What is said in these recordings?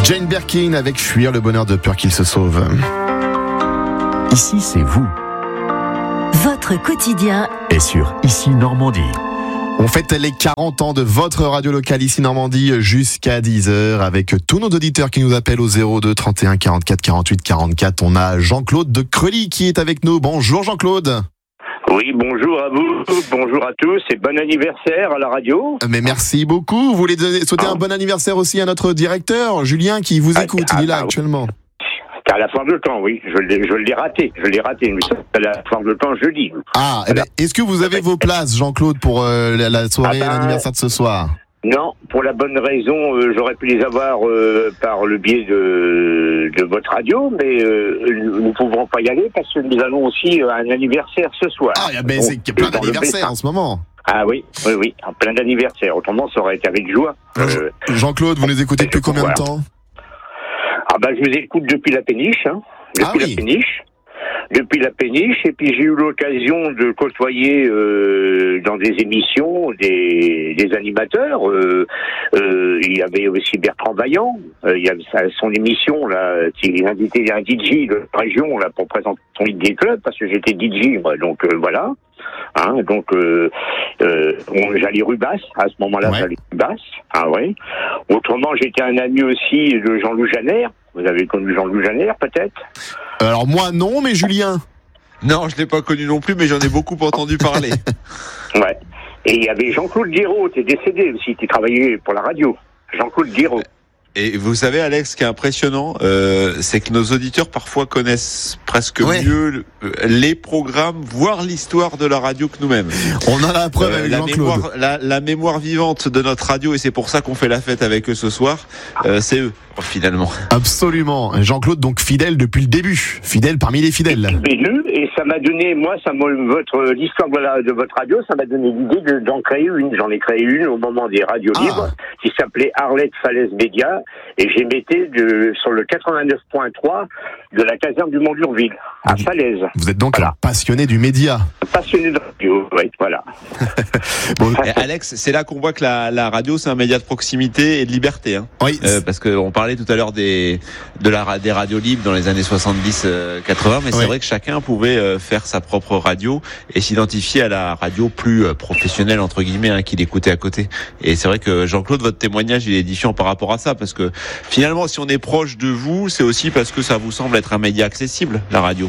Jane Birkin avec Fuir le bonheur de peur qu'il se sauve. Ici, c'est vous. Votre quotidien est sur Ici Normandie. On fête les 40 ans de votre radio locale Ici Normandie jusqu'à 10h avec tous nos auditeurs qui nous appellent au 02 31 44 48 44. On a Jean-Claude de Creully qui est avec nous. Bonjour Jean-Claude. Oui, bonjour à vous, bonjour à tous et bon anniversaire à la radio. Mais merci beaucoup. Vous voulez souhaiter un bon anniversaire aussi à notre directeur, Julien, qui vous écoute. Il est là actuellement. À la fin de temps, oui. Je l'ai raté. Mais à la fin de temps, jeudi. Ah, voilà. Est-ce que vous avez vos places, Jean-Claude, pour la soirée, l'anniversaire de ce soir? Non, pour la bonne raison, j'aurais pu les avoir par le biais de votre radio, mais nous ne pouvons pas y aller parce que nous allons aussi à un anniversaire ce soir. Ah, mais c'est plein d'anniversaires en ce moment. Ah oui, plein d'anniversaires. Autrement, ça aurait été avec joie. Jean-Claude, vous nous écoutez depuis combien de temps? Je vous écoute depuis la péniche, Depuis la péniche, et puis j'ai eu l'occasion de côtoyer dans des émissions des animateurs. Il y avait aussi Bertrand Vaillant. Il y avait son émission là, qui invitait un DJ de la région là pour présenter son hit des clubs, parce que j'étais DJ, moi, donc voilà. J'allais rue Basse, à ce moment-là, j'allais rue Basse. Autrement, j'étais un ami aussi de Jean-Loup Janner. Vous avez connu Jean-Loup Janner, peut-être? Alors moi, non, mais Julien? Non, je l'ai pas connu non plus, mais j'en ai beaucoup entendu parler. Ouais. Et il y avait Jean-Claude Guiraud, qui est décédé aussi, qui travaillait pour la radio. Jean-Claude Guiraud. Et vous savez, Alex, ce qui est impressionnant, c'est que nos auditeurs parfois connaissent presque mieux les programmes, voire l'histoire de la radio que nous-mêmes. On a la preuve avec Jean-Claude. La mémoire vivante de notre radio, et c'est pour ça qu'on fait la fête avec eux ce soir, c'est eux, finalement. Absolument. Jean-Claude, donc fidèle depuis le début. Fidèle parmi les fidèles. Et ça m'a donné, l'histoire de votre radio, ça m'a donné l'idée d'en créer une. J'en ai créé une au moment des radios libres, qui s'appelait Arlette Falaise Média. Et j'émettais sur le 89.3 de la caserne du Mont-Durville, à Falaise. Vous êtes donc un passionné du média. Passionné de radio, oui, voilà. Alex, c'est là qu'on voit que la radio, c'est un média de proximité et de liberté. Hein. Oui. Parce qu'on parlait tout à l'heure des radios libres dans les années 70-80, mais c'est vrai que chacun pouvait faire sa propre radio et s'identifier à la radio plus professionnelle, entre guillemets, qu'il écoutait à côté. Et c'est vrai que Jean-Claude, votre témoignage, il est édifiant par rapport à ça, parce que finalement, si on est proche de vous, c'est aussi parce que ça vous semble être un média accessible, la radio.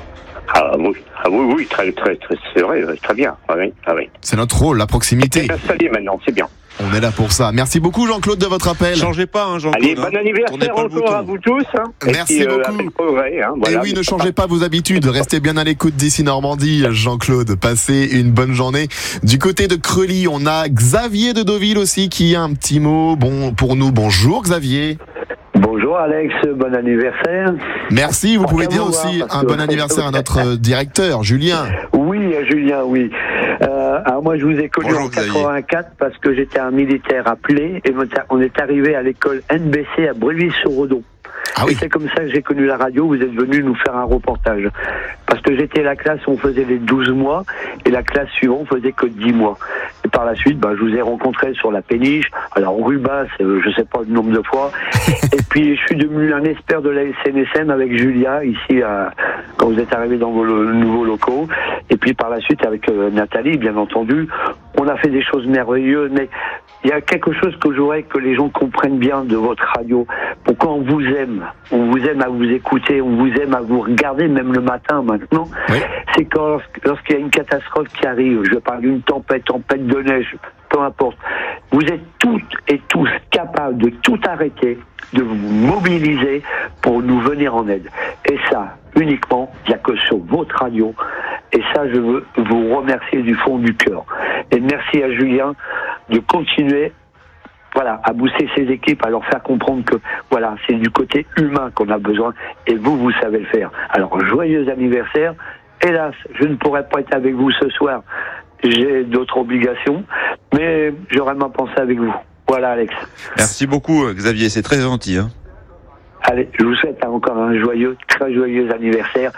Oui, très, c'est vrai, très bien. Oui. C'est notre rôle, la proximité. C'est installé maintenant, c'est bien. On est là pour ça. Merci beaucoup Jean-Claude de votre appel. Changez pas, Jean-Claude. Allez, bon anniversaire encore à vous tous. Merci beaucoup. Progrès, voilà. Et oui, ne changez pas vos habitudes. Restez bien à l'écoute d'ici Normandie, Jean-Claude. Passez une bonne journée. Du côté de Creully, on a Xavier de Deauville aussi qui a un petit mot pour nous. Bonjour Xavier. Bonjour Alex, bon anniversaire. Merci, vous pouvez dire aussi un bon anniversaire à notre directeur, Julien. Oui, Julien, oui. Alors moi je vous ai connu en 84 parce que j'étais un militaire appelé et on est arrivé à l'école NBC à Bréville-sur-Odon. Et c'est comme ça que j'ai connu la radio. Vous êtes venu nous faire un reportage. Parce que j'étais la classe où on faisait les 12 mois et la classe suivante faisait que 10 mois. Et par la suite, je vous ai rencontré sur la péniche, alors rue Basse, je sais pas le nombre de fois. Et puis je suis devenu un expert de la SNSM avec Julia, ici, quand vous êtes arrivé dans vos nouveaux locaux. Et puis par la suite avec Nathalie, bien entendu. On a fait des choses merveilleuses, mais il y a quelque chose que je voudrais que les gens comprennent bien de votre radio. Pourquoi on vous aime à vous écouter, on vous aime à vous regarder, même le matin maintenant. Oui. C'est lorsqu'il y a une catastrophe qui arrive, je parle d'une tempête de neige, peu importe. Vous êtes toutes et tous capables de tout arrêter, de vous mobiliser pour nous venir en aide. Et ça, uniquement, il n'y a que sur votre radio. Et ça, je veux vous remercier du fond du cœur. Et merci à Julien de continuer à booster ses équipes, à leur faire comprendre que c'est du côté humain qu'on a besoin et vous savez le faire. Alors, joyeux anniversaire. Hélas, je ne pourrai pas être avec vous ce soir. J'ai d'autres obligations, mais j'aurais ma pensée avec vous. Voilà, Alex. Merci beaucoup, Xavier, c'est très gentil. Allez, je vous souhaite encore un très joyeux anniversaire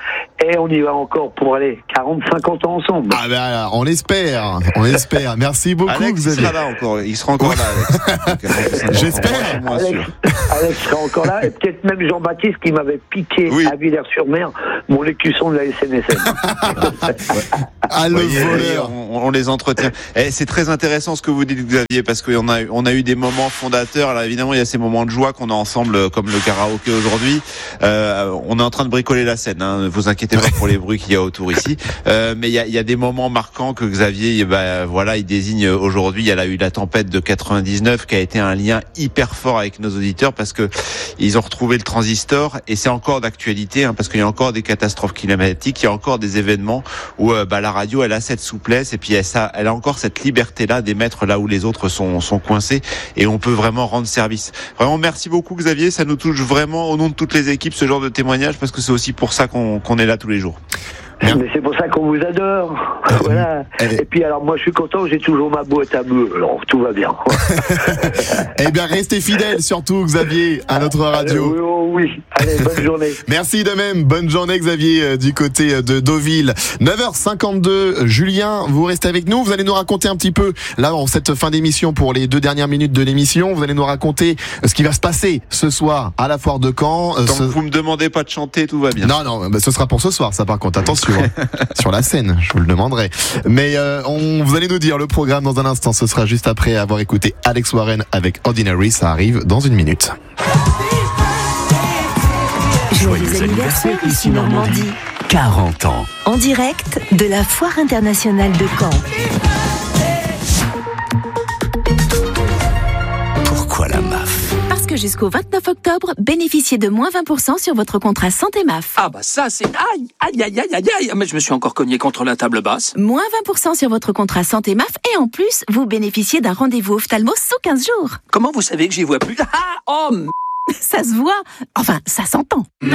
Et on y va encore pour aller 40-50 ans ensemble. Ah ben, on espère. Merci beaucoup, Alex, Xavier. Il sera encore là, Alex. J'espère. Alex sera encore là, et peut-être même Jean-Baptiste qui m'avait piqué à Villers-sur-Mer mon écusson de la SNSM. Ah, le voleur. On les entretient. Et c'est très intéressant ce que vous dites, Xavier, parce qu'on a eu des moments fondateurs. Alors évidemment, il y a ces moments de joie qu'on a ensemble, comme le karaoké aujourd'hui. On est en train de bricoler la scène. Ne vous inquiétez pas pour les bruits qu'il y a autour ici. Mais il y a des moments marquants que Xavier, il désigne aujourd'hui. Il y a eu la tempête de 99 qui a été un lien hyper fort avec nos auditeurs parce que ils ont retrouvé le transistor et c'est encore d'actualité, parce qu'il y a encore des catastrophes climatiques, il y a encore des événements où la radio, elle a cette souplesse et puis elle a encore cette liberté-là d'émettre là où les autres sont coincés et on peut vraiment rendre service. Vraiment, merci beaucoup, Xavier. Ça nous touche vraiment au nom de toutes les équipes, ce genre de témoignage, parce que c'est aussi pour ça qu'on est là tous les jours. Mais c'est pour ça qu'on vous adore. Voilà. Et puis alors moi je suis content, j'ai toujours ma boîte à bœufs, alors tout va bien. Eh bien restez fidèles surtout, Xavier, à notre radio. Oui. Allez, bonne journée. Merci de même, bonne journée, Xavier, du côté de Deauville. 9h52, Julien, vous restez avec nous, vous allez nous raconter un petit peu, là en cette fin d'émission, pour les 2 dernières minutes de l'émission, vous allez nous raconter ce qui va se passer ce soir à la foire de Caen. Tant que vous me demandez pas de chanter, tout va bien. Non, ce sera pour ce soir, ça par contre, attention. Sur la scène, je vous le demanderai. Mais vous allez nous dire le programme dans un instant. Ce sera juste après avoir écouté Alex Warren avec Ordinary. Ça arrive dans 1 minute. Joyeux anniversaire ici Normandie. 40 ans. En direct de la Foire internationale de Caen. Pourquoi la MAF ? Parce que jusqu'au 29 octobre, bénéficiez de moins 20% sur votre contrat santé MAF. Ah bah ça c'est... Aïe. Mais je me suis encore cogné contre la table basse. Moins 20% sur votre contrat santé MAF et en plus, vous bénéficiez d'un rendez-vous ophtalmo sous 15 jours. Comment vous savez que j'y vois plus ? Ça se voit. Enfin, ça s'entend. MAF.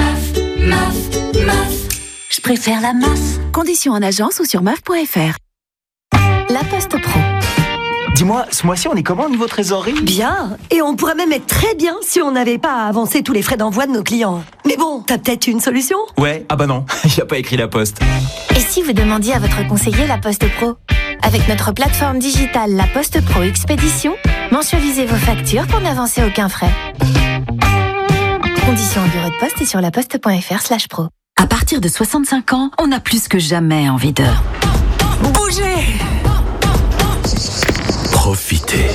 Je préfère la MAF. Conditions en agence ou sur maf.fr. La Poste Pro. Dis-moi, ce mois-ci, on est comment au niveau trésorerie ? Bien, et on pourrait même être très bien si on n'avait pas à avancer tous les frais d'envoi de nos clients. Mais bon, t'as peut-être une solution ? Ouais, ah bah non, il a pas écrit la Poste. Et si vous demandiez à votre conseiller la Poste Pro ? Avec notre plateforme digitale La Poste Pro Expédition, mensualisez vos factures pour n'avancer aucun frais. Conditions en bureau de poste et sur laposte.fr/pro. À partir de 65 ans, on a plus que jamais envie de bouger. Profitez.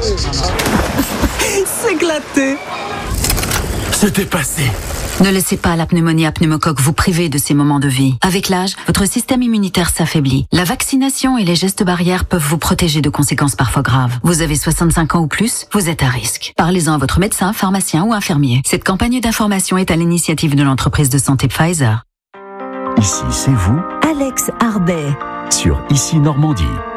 S'éclater. Se dépasser. Ne laissez pas la pneumonie à pneumocoque vous priver de ces moments de vie. Avec l'âge, votre système immunitaire s'affaiblit. La vaccination et les gestes barrières peuvent vous protéger de conséquences parfois graves. Vous avez 65 ans ou plus, vous êtes à risque. Parlez-en à votre médecin, pharmacien ou infirmier. Cette campagne d'information est à l'initiative de l'entreprise de santé Pfizer. Ici, c'est vous, Alex Arbet. sur Ici Normandie.